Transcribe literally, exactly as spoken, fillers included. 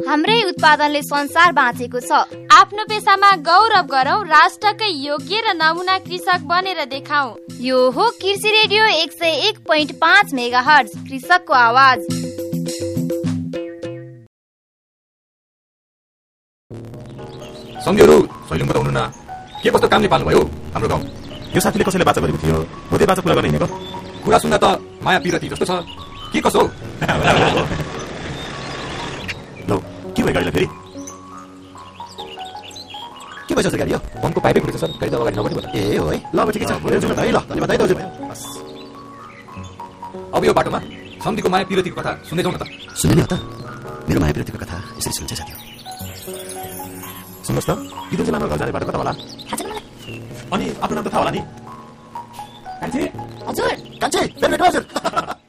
हाम्रै उत्पादनले संसार बाँचेको छ। आफ्नो पेसामा गौरव गरौँ, राष्ट्रकै योग्य र नमुना कृषक बनेर देखाऊ। यो हो कृषि रेडियो एक सय एक पोइन्ट पाँच मेगा हर्ज, कृषकको आवाज। सम्झिहरू सैलुङ बताउनु न, के कस्तो कामले पाल्नुभयो हाम्रो गाउँ? यो साथीले कसैले बाचा गरेको थियो, म त्यही बाचा पुरा गर्न हिँडेको। कुरा सुन्न त माया पिरती जस्तो छ, के कसो? लौ के भयो गाडीलाई फेरि? के भइसक्छ गाडी? हो पम्पको पाइपै फुटेछ सर, गाडी त अगाडि नबढ्ने भयो। ए हो है, ल ठिकै छ, भोलि जाउँ न त है। ल धन्यवाद है दाजु। अब यो बाटोमा सम्धिको माया पिरतीको कथा सुन्दै जाउँ न त। सुन्ने नि त, मेरो माया पिरतीको कथा यसरी सुन्छ साथी। सुन्नुहोस् त, विद्युत लामा घर जाने बाटो कता होला? अनि आफ्नो नाम त थाहा होला नि? कान्छी? हजुर कान्छी, हजुर।